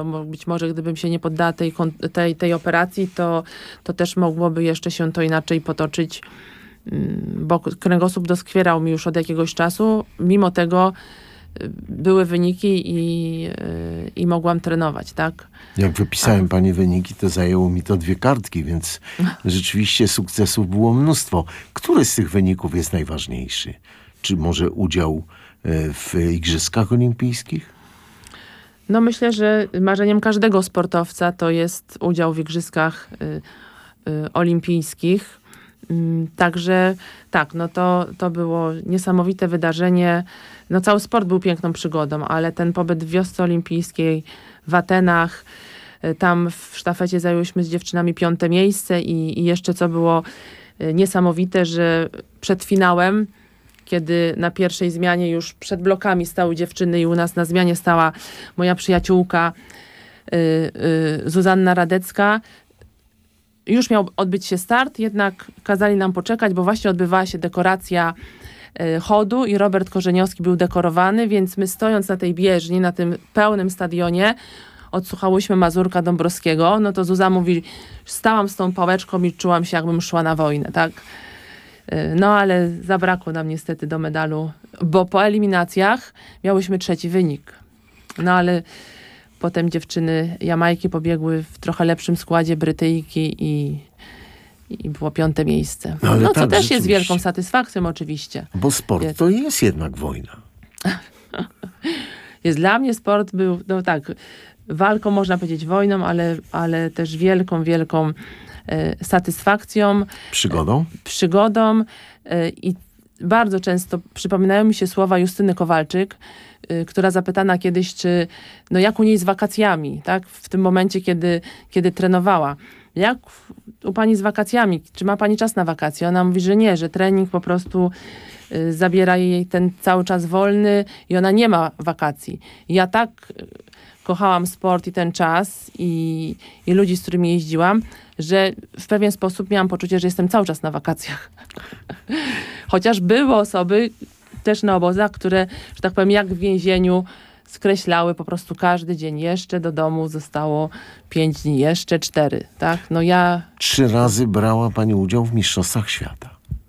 Być może gdybym się nie poddała tej operacji, to też mogłoby jeszcze się to inaczej potoczyć, bo kręgosłup doskwierał mi już od jakiegoś czasu. Mimo tego były wyniki i mogłam trenować, tak? Jak wypisałem pani wyniki, to zajęło mi to 2 kartki, więc rzeczywiście sukcesów było mnóstwo. Który z tych wyników jest najważniejszy? Czy może udział w Igrzyskach Olimpijskich? No myślę, że marzeniem każdego sportowca to jest udział w Igrzyskach Olimpijskich. Także tak, no to było niesamowite wydarzenie. No cały sport był piękną przygodą, ale ten pobyt w wiosce olimpijskiej w Atenach, tam w sztafecie zajęłyśmy z dziewczynami 5. miejsce i jeszcze co było niesamowite, że przed finałem, kiedy na pierwszej zmianie już przed blokami stały dziewczyny i u nas na zmianie stała moja przyjaciółka Zuzanna Radecka. Już miał odbyć się start, jednak kazali nam poczekać, bo właśnie odbywała się dekoracja chodu i Robert Korzeniowski był dekorowany, więc my stojąc na tej bieżni, na tym pełnym stadionie, odsłuchałyśmy Mazurka Dąbrowskiego. No to Zuza mówi, stałam z tą pałeczką i czułam się, jakbym szła na wojnę, tak? No ale zabrakło nam niestety do medalu, bo po eliminacjach miałyśmy 3. wynik. No ale potem dziewczyny Jamajki pobiegły w trochę lepszym składzie, Brytyjki i było 5. miejsce. No co tak, też jest wielką satysfakcją oczywiście. Bo sport to jest jednak wojna. Dla mnie sport był, no tak, walką, można powiedzieć wojną, ale też wielką satysfakcją. Przygodą i bardzo często przypominają mi się słowa Justyny Kowalczyk, która zapytana kiedyś, jak u niej z wakacjami, tak? W tym momencie, kiedy trenowała. Jak u pani z wakacjami? Czy ma pani czas na wakacje? Ona mówi, że nie, że trening po prostu zabiera jej ten cały czas wolny i ona nie ma wakacji. Ja tak kochałam sport i ten czas i ludzi, z którymi jeździłam, że w pewien sposób miałam poczucie, że jestem cały czas na wakacjach. Chociaż były osoby też na obozach, które, że tak powiem, jak w więzieniu skreślały po prostu każdy dzień. Jeszcze do domu zostało 5 dni, jeszcze 4. Tak? 3 razy brała pani udział w Mistrzostwach Świata.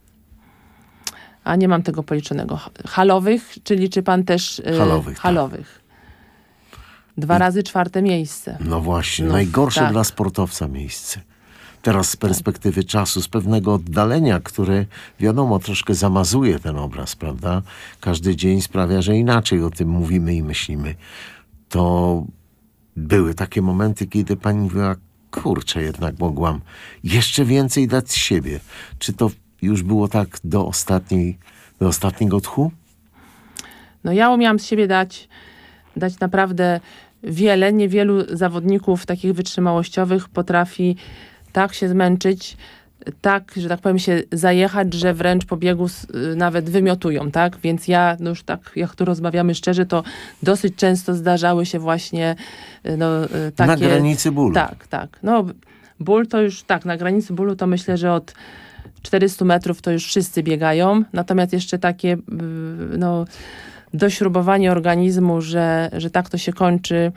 A nie mam tego policzonego. Halowych, czyli czy pan też... Halowych. 2 razy 4. miejsce. No właśnie, najgorsze dla sportowca miejsce. Teraz z perspektywy czasu, z pewnego oddalenia, które wiadomo troszkę zamazuje ten obraz, prawda? Każdy dzień sprawia, że inaczej o tym mówimy i myślimy. To były takie momenty, kiedy pani mówiła, kurczę, jednak mogłam jeszcze więcej dać z siebie. Czy to już było tak do ostatniego tchu? No ja umiałam z siebie dać naprawdę wiele. Niewielu zawodników takich wytrzymałościowych potrafi tak się zmęczyć, tak, że tak powiem, się zajechać, że wręcz po biegu nawet wymiotują, tak? Więc ja, już tak, jak tu rozmawiamy szczerze, to dosyć często zdarzały się właśnie takie... Na granicy bólu. Tak. Ból to już, na granicy bólu to myślę, że od 400 metrów to już wszyscy biegają. Natomiast jeszcze takie, dośrubowanie organizmu, że tak to się kończy,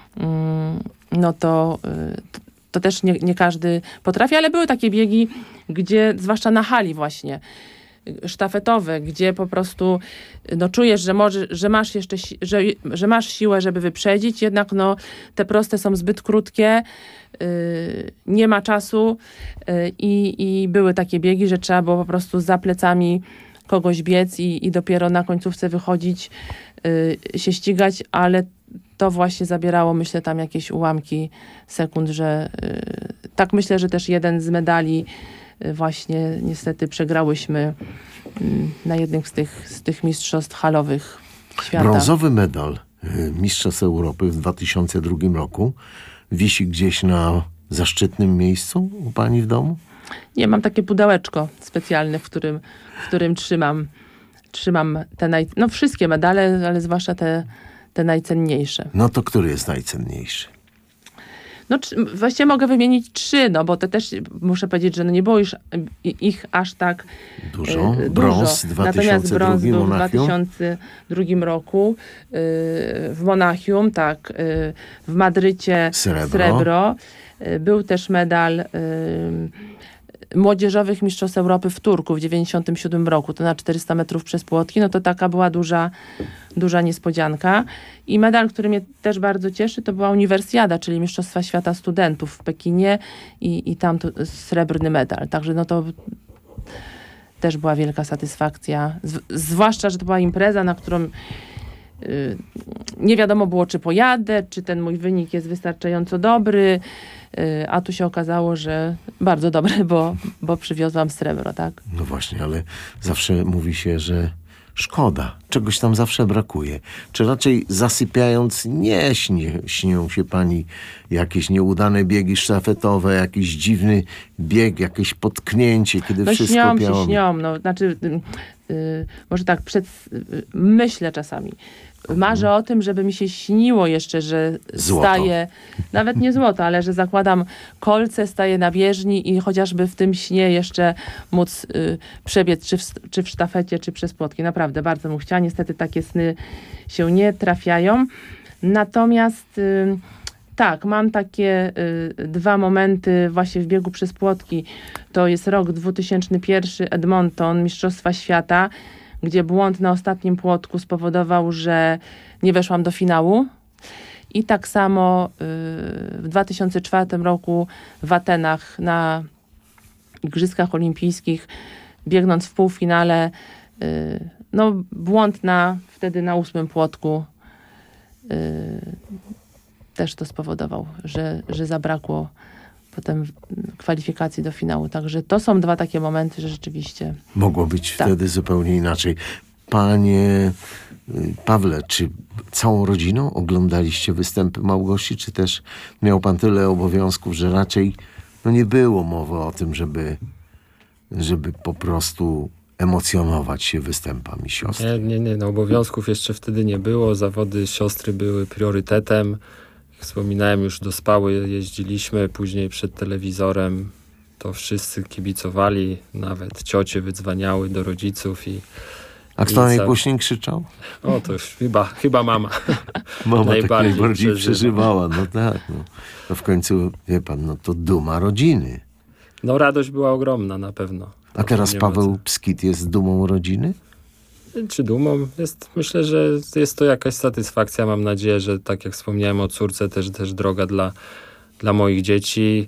to też nie każdy potrafi, ale były takie biegi, gdzie, zwłaszcza na hali właśnie, sztafetowe, gdzie po prostu czujesz, że masz jeszcze, że masz siłę, żeby wyprzedzić, jednak te proste są zbyt krótkie, nie ma czasu i były takie biegi, że trzeba było po prostu za plecami kogoś biec i dopiero na końcówce wychodzić, się ścigać, ale to właśnie zabierało, myślę, tam jakieś ułamki sekund, że tak myślę, że też jeden z medali właśnie niestety przegrałyśmy na jednym z tych mistrzostw halowych świata. Brązowy medal Mistrzostw Europy w 2002 roku wisi gdzieś na zaszczytnym miejscu u pani w domu? Nie, mam takie pudełeczko specjalne, w którym trzymam te wszystkie medale, ale zwłaszcza te najcenniejsze. No to który jest najcenniejszy? No, właściwie mogę wymienić 3, no bo to też muszę powiedzieć, że no nie było już ich aż tak Dużo. Brąz w Natomiast brąz 2002 był w Monachium. 2002 roku w Monachium, tak, w Madrycie srebro. Był też medal młodzieżowych mistrzostw Europy w Turku w 97 roku, to na 400 metrów przez płotki, no to taka była duża niespodzianka. I medal, który mnie też bardzo cieszy, to była Uniwersjada, czyli Mistrzostwa Świata Studentów w Pekinie i tam to srebrny medal. Także no to też była wielka satysfakcja. Zwłaszcza, że to była impreza, na którą nie wiadomo było, czy pojadę, czy ten mój wynik jest wystarczająco dobry, a tu się okazało, że bardzo dobry, bo przywiozłam srebro, tak? No właśnie, ale zawsze mówi się, że szkoda, czegoś tam zawsze brakuje. Czy raczej zasypiając nie śnią się pani jakieś nieudane biegi sztafetowe, jakiś dziwny bieg, jakieś potknięcie, kiedy no wszystko śnią, no znaczy może tak, myślę czasami. Marzę o tym, żeby mi się śniło jeszcze, że staję, nawet nie złoto, ale że zakładam kolce, staję na bieżni i chociażby w tym śnie jeszcze móc przebiec czy w sztafecie, czy przez płotki. Naprawdę, bardzo bym chciała. Niestety takie sny się nie trafiają. Natomiast tak, mam takie 2 momenty właśnie w biegu przez płotki. To jest rok 2001, Edmonton, Mistrzostwa Świata, gdzie błąd na ostatnim płotku spowodował, że nie weszłam do finału. I tak samo w 2004 roku w Atenach na Igrzyskach Olimpijskich, biegnąc w półfinale, no błąd wtedy na 8 płotku też to spowodował, że zabrakło potem kwalifikacji do finału. Także to są 2 takie momenty, że rzeczywiście... Mogło być wtedy zupełnie inaczej. Panie Pawle, czy całą rodziną oglądaliście występy Małgosi, czy też miał pan tyle obowiązków, że raczej nie było mowy o tym, żeby po prostu emocjonować się występami siostry? Nie, no obowiązków jeszcze wtedy nie było. Zawody siostry były priorytetem. Jak wspominałem, już do Spały jeździliśmy, później przed telewizorem to wszyscy kibicowali, nawet ciocie wydzwaniały do rodziców A kto najgłośniej krzyczał? O, to już chyba mama. Mama najbardziej przeżywała. No tak, no. To w końcu, wie pan, no to duma rodziny. No radość była ogromna na pewno. A teraz Paweł Pskit jest dumą rodziny? Czy dumą? Myślę, że jest to jakaś satysfakcja. Mam nadzieję, że tak jak wspomniałem o córce, też droga dla moich dzieci.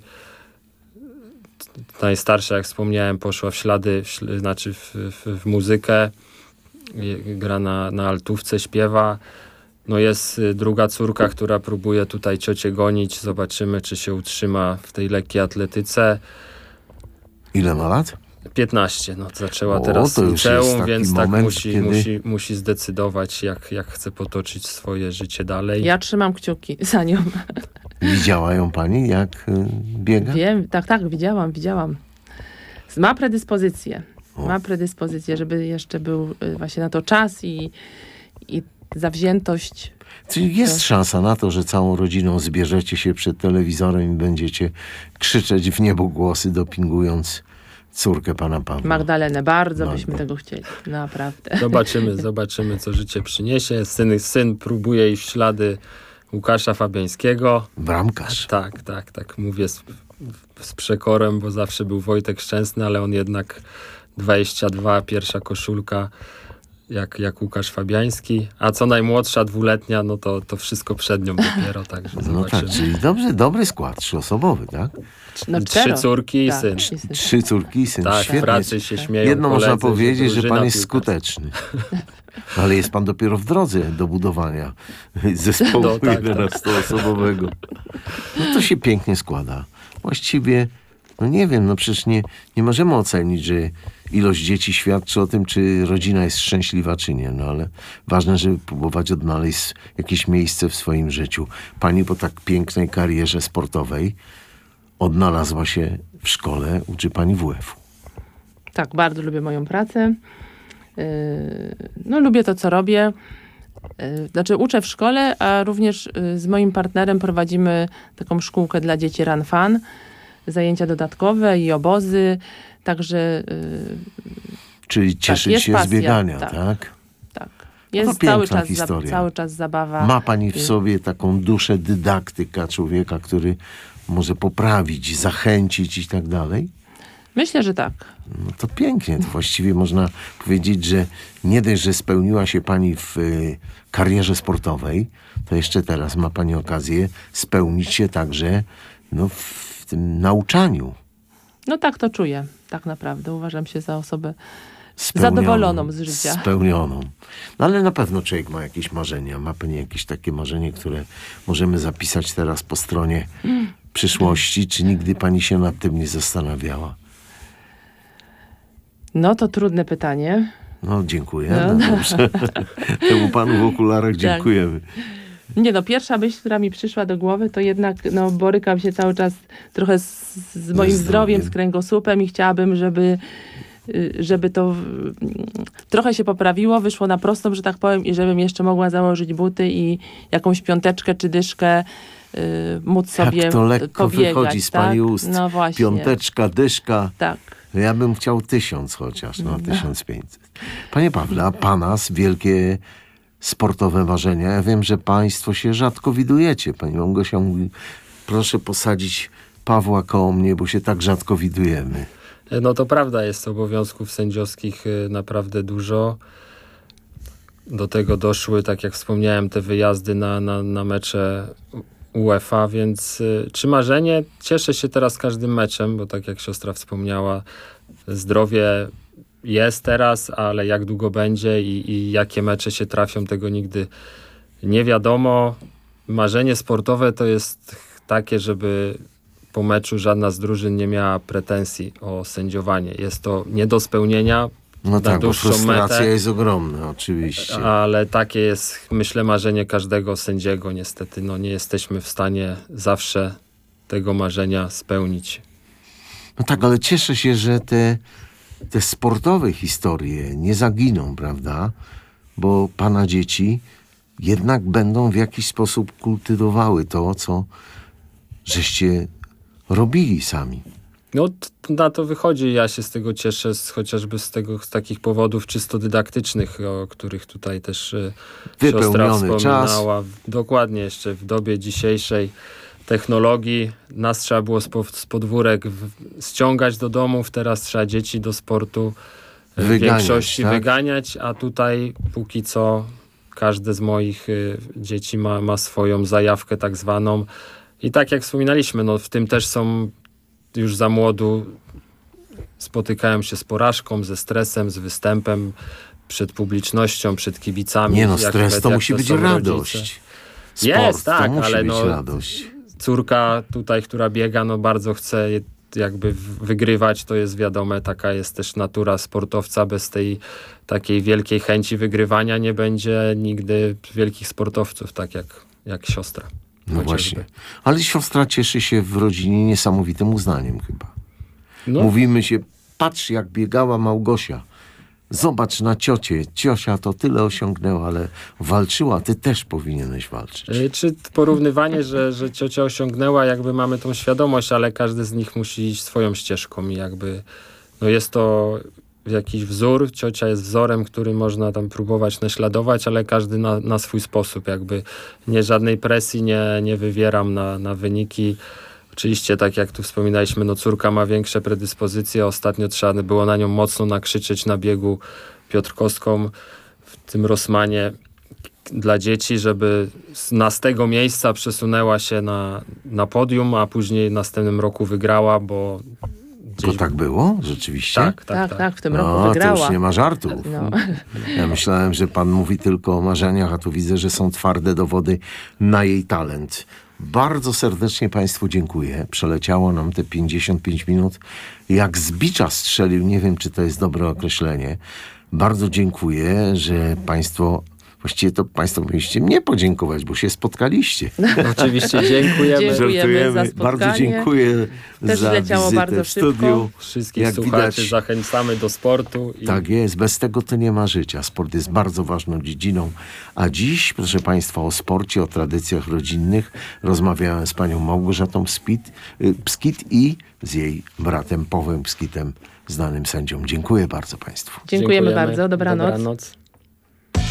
Najstarsza, jak wspomniałem, poszła w ślady, znaczy w muzykę. Gra na altówce, śpiewa. No jest druga córka, która próbuje tutaj ciocię gonić. Zobaczymy, czy się utrzyma w tej lekkiej atletyce. Ile ma lat? 15. No, zaczęła teraz liceum, więc tak musi zdecydować, jak chce potoczyć swoje życie dalej. Ja trzymam kciuki za nią. Widziała ją pani, jak biega? Wiem, tak, widziałam. Ma predyspozycję. Ma predyspozycję, żeby jeszcze był właśnie na to czas i zawziętość. Czyli jest szansa na to, że całą rodziną zbierzecie się przed telewizorem i będziecie krzyczeć w niebogłosy, dopingując córkę pana Pawła. Magdalenę, bardzo byśmy tego chcieli. Naprawdę. Zobaczymy, co życie przyniesie. Syn próbuje iść w ślady Łukasza Fabiańskiego. Bramkarz. Tak. Mówię z przekorem, bo zawsze był Wojtek Szczęsny, ale on jednak 22, pierwsza koszulka jak Łukasz Fabiański, a co najmłodsza 2-letnia, no to wszystko przed nią dopiero, także zobaczymy. No tak, czyli dobry skład, 3-osobowy, tak? No 3 córki i syn. 3 córki i syn, tak, świetnie. w pracy się śmieją Jedno koledzy, można powiedzieć, że pan jest piłkarska. skuteczny. Ale jest pan dopiero w drodze do budowania zespołu 11-osobowego. No to się pięknie składa. Właściwie, no nie wiem, no przecież nie możemy ocenić, że ilość dzieci świadczy o tym, czy rodzina jest szczęśliwa, czy nie. No ale ważne, żeby próbować odnaleźć jakieś miejsce w swoim życiu. Pani po tak pięknej karierze sportowej odnalazła się w szkole, uczy pani WF-u. Tak, bardzo lubię moją pracę. No lubię to, co robię. Znaczy uczę w szkole, a również z moim partnerem prowadzimy taką szkółkę dla dzieci Run Fun, zajęcia dodatkowe i obozy, także Czyli cieszyć jest się pasja, z biegania, tak. tak? tak. to Jest piękna historia. cały czas zabawa. Ma pani w sobie taką duszę dydaktyka, człowieka, który może poprawić, zachęcić i tak dalej? Myślę, że tak. No to pięknie. To właściwie można powiedzieć, że nie dość, że spełniła się pani w karierze sportowej, to jeszcze teraz ma pani okazję spełnić się także w tym nauczaniu. No tak to czuję, tak naprawdę. Uważam się za osobę Spełnioną, zadowoloną z życia. Spełnioną. No ale na pewno człowiek ma jakieś marzenia. Ma pani jakieś takie marzenie, które możemy zapisać teraz po stronie przyszłości? Czy nigdy pani się nad tym nie zastanawiała? No to trudne pytanie. No dziękuję. No dobrze. Temu panu w okularach dziękujemy. Nie no, pierwsza myśl, która mi przyszła do głowy, to jednak borykam się cały czas trochę z moim zdrowiem, z kręgosłupem i chciałabym, żeby to trochę się poprawiło, wyszło na prostą, że tak powiem, i żebym jeszcze mogła założyć buty i jakąś piąteczkę czy dyszkę móc sobie Jak to lekko pobiegać, wychodzi z pani ust. No właśnie. Piąteczka, dyszka. Tak. Ja bym chciał 1000 chociaż, 1500. Panie Pawle, a pana wielkie sportowe marzenia? Ja wiem, że państwo się rzadko widujecie. Pani Małgosia mówi, proszę posadzić Pawła koło mnie, bo się tak rzadko widujemy. No to prawda, jest obowiązków sędziowskich naprawdę dużo. Do tego doszły, tak jak wspomniałem, te wyjazdy na mecze UEFA, więc czy marzenie? Cieszę się teraz każdym meczem, bo tak jak siostra wspomniała, zdrowie jest teraz, ale jak długo będzie i jakie mecze się trafią, tego nigdy nie wiadomo. Marzenie sportowe to jest takie, żeby po meczu żadna z drużyn nie miała pretensji o sędziowanie. Jest to nie do spełnienia. No tak, bo frustracja metę, jest ogromna, oczywiście. ale takie jest, myślę, marzenie każdego sędziego. Niestety nie jesteśmy w stanie zawsze tego marzenia spełnić. No tak, ale cieszę się, że te sportowe historie nie zaginą, prawda? Bo pana dzieci jednak będą w jakiś sposób kultywowały to, co żeście robili sami. No na to wychodzi. Ja się z tego cieszę, chociażby z takich powodów czysto dydaktycznych, o których tutaj też siostra wspominała. Dokładnie, jeszcze w dobie dzisiejszej technologii nas trzeba było z podwórek ściągać do domów, teraz trzeba dzieci do sportu w większości wyganiać, a tutaj póki co każde z moich dzieci ma swoją zajawkę tak zwaną. I tak jak wspominaliśmy, w tym też są już za młodu, spotykają się z porażką, ze stresem, z występem przed publicznością, przed kibicami. Nie stres to musi być radość. Sport jest, tak, to musi ale być radość. Córka tutaj, która biega, bardzo chce jakby wygrywać, to jest wiadome, taka jest też natura sportowca. Bez tej takiej wielkiej chęci wygrywania nie będzie nigdy wielkich sportowców, tak jak siostra. No właśnie. Ale siostra cieszy się w rodzinie niesamowitym uznaniem chyba. Mówimy się, patrz jak biegała Małgosia. Zobacz na ciocię. Ciocia to tyle osiągnęła, ale walczyła. Ty też powinieneś walczyć. Czy porównywanie, że ciocia osiągnęła, jakby mamy tą świadomość, ale każdy z nich musi iść swoją ścieżką i jakby jest to jakiś wzór. Ciocia jest wzorem, który można tam próbować naśladować, ale każdy na swój sposób. Jakby żadnej presji nie wywieram na wyniki. Oczywiście, tak jak tu wspominaliśmy, córka ma większe predyspozycje. Ostatnio trzeba było na nią mocno nakrzyczeć na biegu piotrkowską w tym Rossmanie dla dzieci, żeby z tego miejsca przesunęła się na podium, a później w następnym roku wygrała, bo to tak było? Rzeczywiście? Tak, w tym roku wygrała. To już nie ma żartów. Ja myślałem, że pan mówi tylko o marzeniach, a tu widzę, że są twarde dowody na jej talent. Bardzo serdecznie państwu dziękuję. Przeleciało nam te 55 minut. Jak z bicza strzelił, nie wiem, czy to jest dobre określenie. Bardzo dziękuję, że państwo Właściwie to państwo powinniście mnie podziękować, bo się spotkaliście. Oczywiście dziękujemy. Dziękujemy za spotkanie. Bardzo dziękuję Też za leciało wizytę bardzo w studiu. szybko. Wszystkich Jak słuchaczy widać, zachęcamy do sportu. tak jest, bez tego to nie ma życia. Sport jest bardzo ważną dziedziną. A dziś, proszę państwa, o sporcie, o tradycjach rodzinnych rozmawiałem z panią Małgorzatą Pskit i z jej bratem Pawłem Pskitem, znanym sędzią. Dziękuję bardzo państwu. Dziękujemy bardzo. Dobranoc.